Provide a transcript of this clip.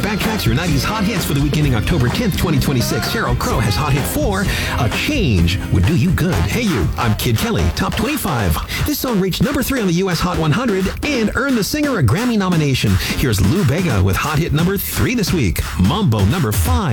backtracks your 90s hot hits for the week ending October 10th, 2026. Sheryl Crow has hot hit 4, A Change Would Do You Good. Hey you, I'm Kid Kelly, top 25. This song reached number 3 on the US Hot 100 and earned the singer a Grammy nomination. Here's Lou Bega with hot hit number 3 this week, Mambo number 5.